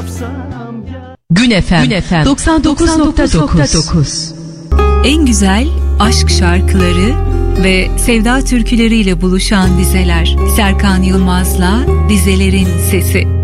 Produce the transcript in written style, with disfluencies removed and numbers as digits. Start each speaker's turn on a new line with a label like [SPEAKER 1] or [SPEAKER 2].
[SPEAKER 1] Gün FM 99.9.
[SPEAKER 2] En güzel aşk şarkıları ve sevda türküleriyle buluşan dizeler. Serkan Yılmaz'la Dizelerin Sesi.